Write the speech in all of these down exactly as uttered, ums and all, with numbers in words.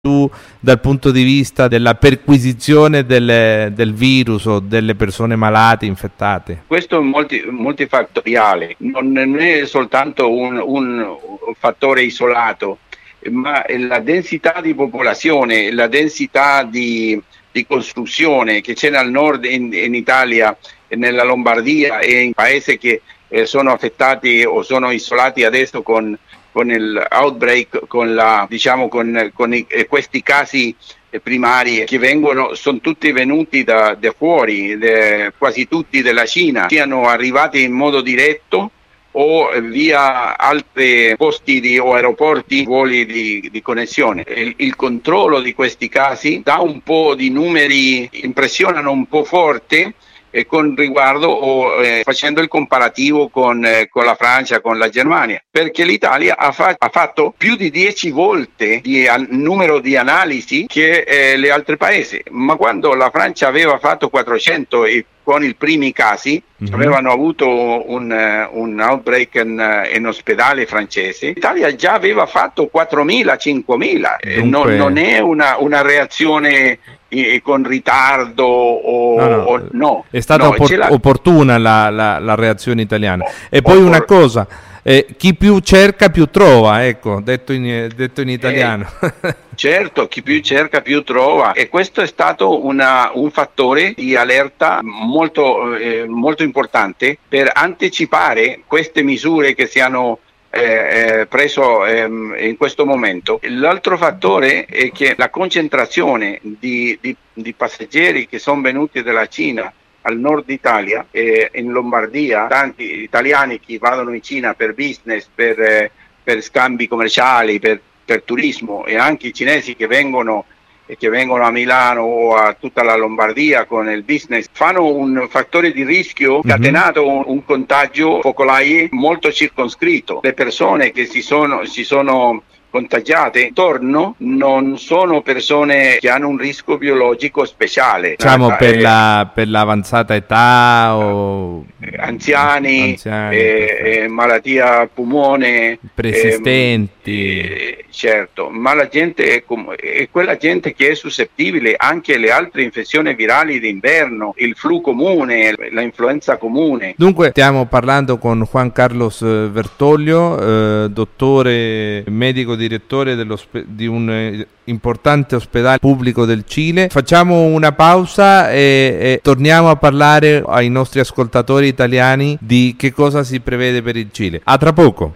tu dal punto di vista della perquisizione delle, del virus o delle persone malate, infettate? Questo è multi, multifattoriale, non è soltanto un, un fattore isolato, ma la densità di popolazione, la densità di, di costruzione che c'è nel nord in, in Italia, nella Lombardia e in paesi che eh, sono affettati o sono isolati adesso con con il outbreak, con la diciamo con, con i, questi casi primari che vengono, sono tutti venuti da, da fuori, de, quasi tutti della Cina, siano arrivati in modo diretto o via altri posti di, o aeroporti, voli di, di connessione. Il, il controllo di questi casi dà un po' di numeri, impressionano un po' forte, e con riguardo o eh, facendo il comparativo con, eh, con la Francia, con la Germania, perché l'Italia ha, fa- ha fatto più di dieci volte di an- numero di analisi che eh, le altre paesi, ma quando la Francia aveva fatto quattrocento e con i primi casi mm-hmm. avevano avuto un, uh, un outbreak in, uh, in ospedale francese, l'Italia già aveva fatto quattromila, cinquemila. Dunque... Eh, non, non è una, una reazione eh, con ritardo o no, no. o no. È stata no, oppor- la... opportuna la, la, la reazione italiana. E poi Oppor- una cosa, eh, chi più cerca più trova, ecco, detto in, detto in italiano. Eh, certo, chi più cerca più trova, e questo è stato una, un fattore di allerta molto, eh, molto importante per anticipare queste misure che siano eh, eh, preso ehm, in questo momento. L'altro fattore è che la concentrazione di, di, di passeggeri che sono venuti dalla Cina al nord Italia e in Lombardia, tanti italiani che vanno in Cina per business, per, eh, per scambi commerciali, per, per turismo, e anche i cinesi che vengono che vengono a Milano o a tutta la Lombardia con il business, fanno un fattore di rischio catenato, un, un contagio focolai molto circoscritto. Le persone che si sono, si sono contagiate intorno non sono persone che hanno un rischio biologico speciale, diciamo eh, per, la, per l'avanzata età o anziani, anziani eh, eh, malattia al polmone persistenti, eh, certo, ma la gente è, com- è quella gente che è suscettibile anche alle altre infezioni virali d'inverno, il flu comune, la influenza comune. Dunque stiamo parlando con Juan Carlos Vertoglio, eh, dottore medico direttore di un eh, importante ospedale pubblico del Cile. Facciamo una pausa e, e torniamo a parlare ai nostri ascoltatori italiani di che cosa si prevede per il Cile. A tra poco.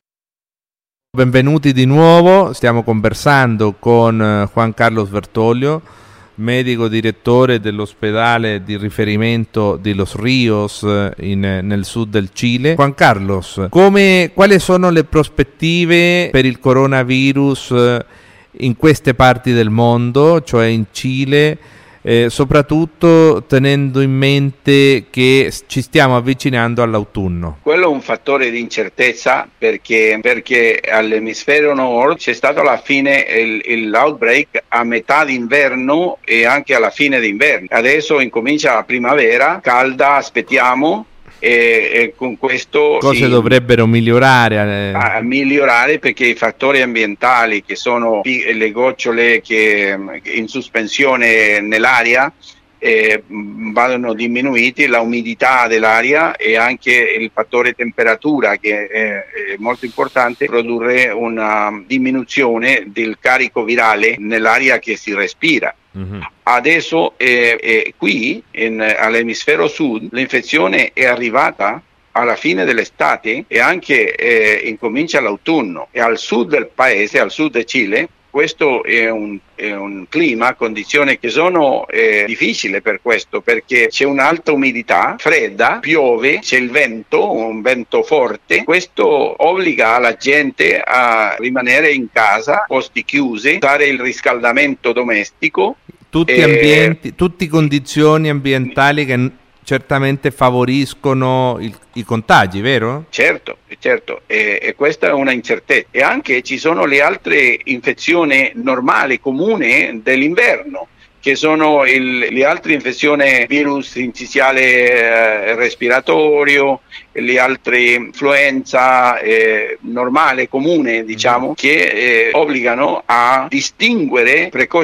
Benvenuti di nuovo, stiamo conversando con Juan Carlos Vertoglio, medico direttore dell'ospedale di riferimento di Los Ríos in, nel sud del Cile. Juan Carlos, come, quali sono le prospettive per il coronavirus in queste parti del mondo, cioè in Cile, eh, soprattutto tenendo in mente che ci stiamo avvicinando all'autunno? Quello è un fattore di incertezza perché, perché all'emisfero nord c'è stato alla fine il, il outbreak a metà d'inverno e anche alla fine d'inverno. Adesso incomincia la primavera calda, aspettiamo. E, e con questo cose si, dovrebbero migliorare eh. a, a migliorare perché i fattori ambientali che sono le gocciole che in sospensione nell'aria eh, vadano diminuiti, la umidità dell'aria e anche il fattore temperatura che è, è molto importante, produrre una diminuzione del carico virale nell'aria che si respira. Mm-hmm. Adesso eh, eh, qui in, all'emisfero sud l'infezione è arrivata alla fine dell'estate e anche eh, incomincia l'autunno, e al sud del paese, al sud del Cile, questo è un, è un clima, condizioni che sono eh, difficili per questo, perché c'è un'alta umidità, fredda, piove, c'è il vento, un vento forte. Questo obbliga la gente a rimanere in casa, posti chiusi, usare il riscaldamento domestico. Tutti eh, ambienti, tutte condizioni ambientali che certamente favoriscono il, i contagi, vero? Certo, certo, e, e questa è una incertezza. E anche ci sono le altre infezioni normali, comuni dell'inverno, che sono il, le altre infezioni virus sinciciale eh, respiratorio, le altre influenza eh, normale, comune, diciamo, che eh, obbligano a distinguere precocemente